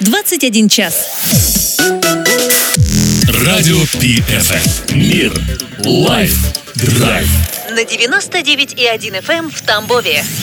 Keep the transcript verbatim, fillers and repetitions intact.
двадцать один час. Радио Пи Эф Эм. Мир. Лайф. Драйв. На девяносто девять и один эф эм в Тамбове.